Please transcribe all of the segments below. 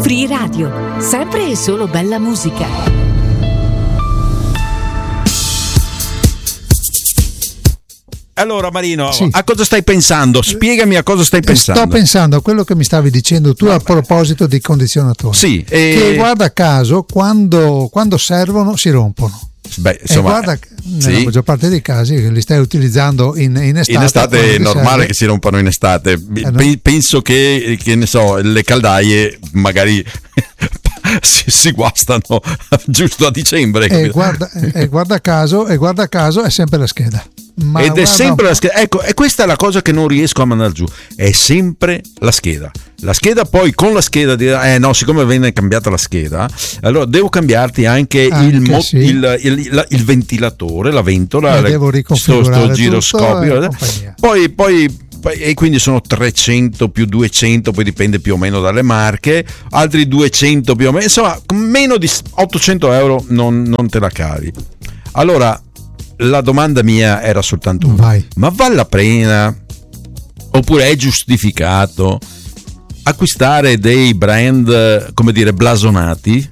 Free Radio, sempre e solo bella musica. Allora Marino, Sì. a cosa stai pensando? Spiegami a cosa stai pensando. Sto pensando a quello che mi stavi dicendo tu a proposito di condizionatori. Sì, Che guarda caso, quando servono si rompono. Beh, E insomma, guarda, nella sì. maggior parte dei casi li stai utilizzando in estate. In estate è normale serve. che si rompano in estate. no? Penso che ne so, le caldaie magari si guastano giusto a dicembre. E guarda caso è sempre la scheda. Ma Ed è guarda sempre un la scheda. Ecco, e questa è la cosa che non riesco a mandare giù. È sempre la scheda. La scheda, poi con la scheda no, siccome viene cambiata la scheda, allora devo cambiarti anche sì. il ventilatore, la ventola, devo riconfigurare sto giroscopio. Poi e quindi sono 300 più 200, poi dipende più o meno dalle marche, altri 200 più o meno, insomma meno di 800 euro non te la cavi. Allora la domanda mia era soltanto una: Vai. ma vale la pena, oppure è giustificato acquistare dei brand, come dire, blasonati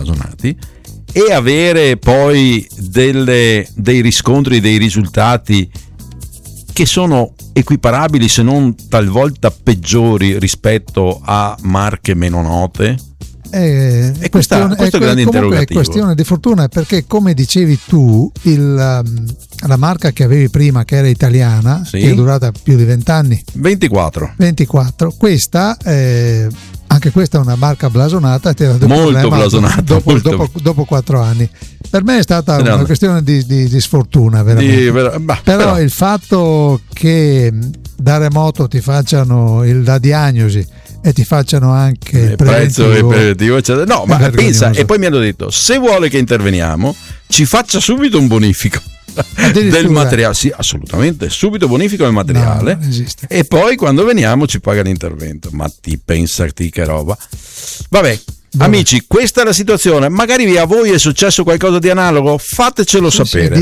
e avere poi dei riscontri, dei risultati che sono equiparabili, se non talvolta peggiori rispetto a marche meno note? È questo è il grande interrogativo. È questione di fortuna, perché come dicevi tu, la marca che avevi prima, che era italiana, Sì. che è durata più di 20 anni, 24, questa anche questa è una marca blasonata, ti ha dato molto problema blasonata, dopo 4 anni. Per me è stata No. una questione di sfortuna, veramente. Però il fatto che da remoto ti facciano la diagnosi e ti facciano anche il prezzo e preventivo, eccetera. No, ma vergognoso. pensa, e poi mi hanno detto: se vuole che interveniamo, ci faccia subito un bonifico del materiale. Sì, assolutamente, subito bonifico del materiale. No, non esiste. E poi quando veniamo ci paga l'intervento. Ma pensati che roba. Vabbè. Amici, questa è la situazione. Magari a voi è successo qualcosa di analogo? Fatecelo sapere.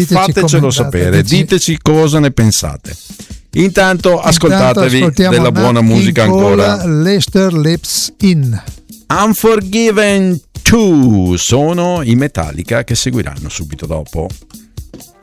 Diteci cosa ne pensate. Intanto ascoltatevi della buona musica ancora. Lester Lips In. Unforgiven 2 sono i Metallica, che seguiranno subito dopo.